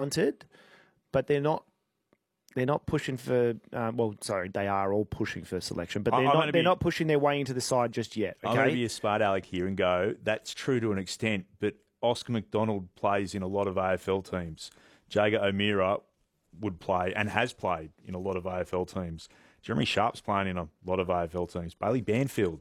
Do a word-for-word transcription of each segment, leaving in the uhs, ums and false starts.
talented, but they're not. They're not pushing for. Uh, well, sorry, they are all pushing for selection, but they're I'm not. They're be, not pushing their way into the side just yet. Okay? I'm going to be a smart aleck here and go. That's true to an extent, but Oscar McDonald plays in a lot of A F L teams. Jager O'Meara would play and has played in a lot of A F L teams. Jeremy Sharp's playing in a lot of A F L teams. Bailey Banfield,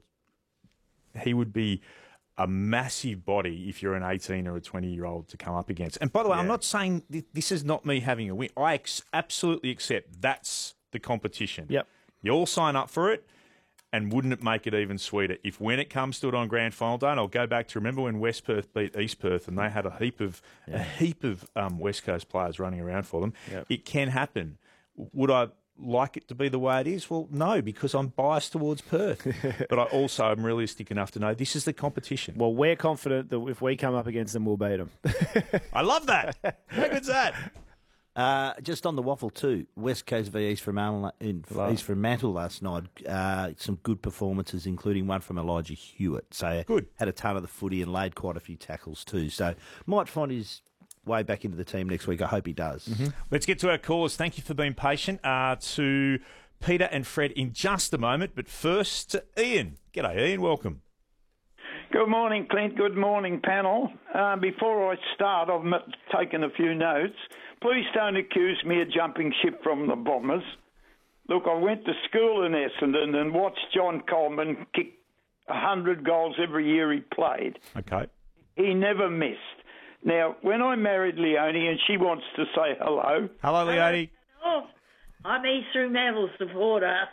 he would be a massive body if you're an eighteen or a twenty-year-old to come up against. And by the way, yeah. I'm not saying th- this is not me having a win. I ex- absolutely accept that's the competition. Yep. You all sign up for it, and wouldn't it make it even sweeter if when it comes to it on grand final day, and I'll go back to remember when West Perth beat East Perth and they had a heap of yeah. a heap of um, West Coast players running around for them. Yep. It can happen. Would I like it to be the way it is? Well, no, because I'm biased towards Perth. But I also am realistic enough to know this is the competition. Well, we're confident that if we come up against them, we'll beat them. I love that. How good's that? Uh, just on the waffle too, West Coast v East Fremantle, in, East Fremantle last night. Uh, some good performances, including one from Elijah Hewitt. So good. Had a ton of the footy and laid quite a few tackles too. So might find his way back into the team next week. I hope he does. Mm-hmm. Let's get to our callers. Thank you for being patient. Uh, to Peter and Fred in just a moment, but first to Ian. G'day, Ian. Welcome. Good morning, Clint. Good morning, panel. Uh, before I start, I've m- taken a few notes. Please don't accuse me of jumping ship from the Bombers. Look, I went to school in Essendon and watched John Coleman kick one hundred goals every year he played. Okay. He never missed. Now, when I married Leonie, and she wants to say hello. Hello, Leonie. Oh, I'm East Fremantle supporter.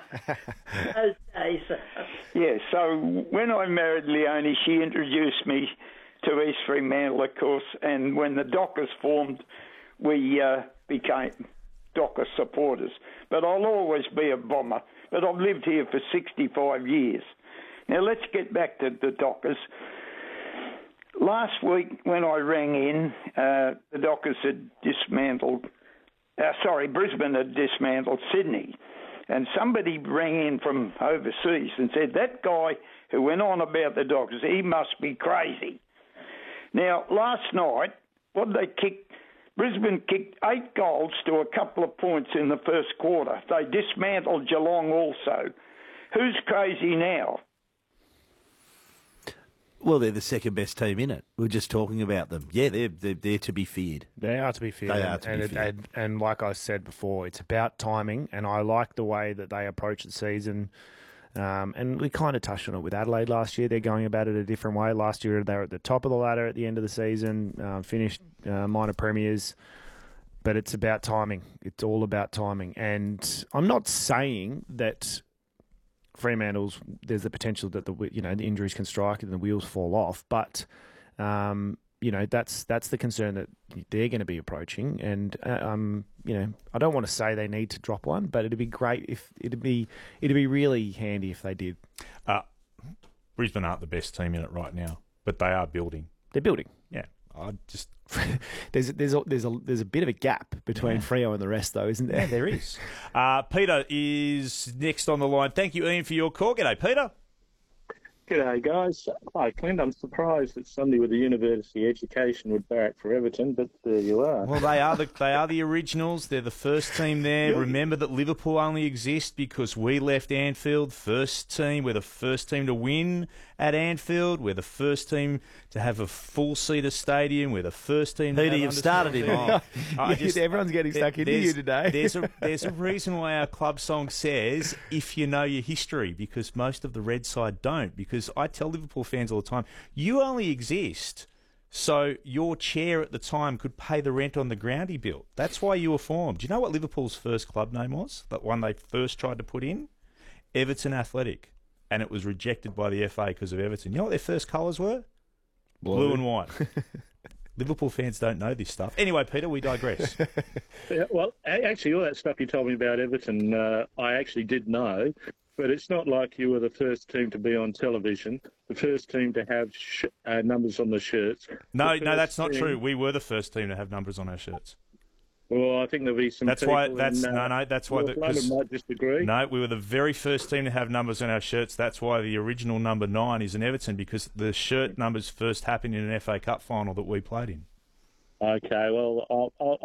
Those days. Yeah, so when I married Leonie, she introduced me to East Fremantle, of course, and when the Dockers formed, we uh, became Docker supporters. But I'll always be a Bomber. But I've lived here for sixty-five years. Now, let's get back to the Dockers. Last week, when I rang in, uh, the Dockers had dismantled, uh, sorry, Brisbane had dismantled Sydney. And somebody rang in from overseas and said, that guy who went on about the Dockers, he must be crazy. Now, last night, what did they kick? Brisbane kicked eight goals to a couple of points in the first quarter. They dismantled Geelong also. Who's crazy now? Well, they're the second best team in it. We are just talking about them. Yeah, they're, they're, they're to be feared. They are to be feared. They are to and, be it, feared. and, and like I said before, it's about timing, and I like the way that they approach the season. Um, and we kind of touched on it with Adelaide last year. They're going about it a different way. Last year, they were at the top of the ladder at the end of the season, uh, finished uh, minor premiers. But it's about timing. It's all about timing. And I'm not saying that Fremantle's, there's the potential that the you know the injuries can strike and the wheels fall off, but um, you know that's that's the concern that they're going to be approaching. And uh, um, you know I don't want to say they need to drop one, but it'd be great if it'd be it'd be really handy if they did. Uh, Brisbane aren't the best team in it right now, but they are building. They're building. Yeah, I just there's there's a, there's a there's a bit of a gap between yeah. Freo and the rest, though, isn't there? Yeah, there is. Uh, Peter is next on the line. Thank you, Ian, for your call. G'day, Peter. G'day, guys. Hi, Clint. I'm surprised that somebody with a university education would barrack for Everton, but there you are. Well, they are the they are the originals. They're the first team there. Yeah. Remember that Liverpool only exists because we left Anfield. First team. We're the first team to win at Anfield. We're the first team to have a full-seater stadium. We're the first team to Who have do you started him on? Everyone's getting stuck into you today. there's, a, there's a reason why our club song says, if you know your history, because most of the red side don't. Because I tell Liverpool fans all the time, you only exist so your chair at the time could pay the rent on the ground he built. That's why you were formed. Do you know what Liverpool's first club name was? That one they first tried to put in? Everton Athletic. And it was rejected by the F A because of Everton. You know what their first colours were? Blue, Blue and white. Liverpool fans don't know this stuff. Anyway, Peter, we digress. Yeah, well, actually, all that stuff you told me about Everton, uh, I actually did know. But it's not like you were the first team to be on television, the first team to have sh- uh, numbers on the shirts. No, the no, that's not team... true. We were the first team to have numbers on our shirts. Well, I think there'll be some. That's why. That's in, uh, no, no. That's why. The, might disagree. No, we were the very first team to have numbers on our shirts. That's why the original number nine is in Everton, because the shirt numbers first happened in an F A Cup final that we played in. Okay, well, I'll, I'll,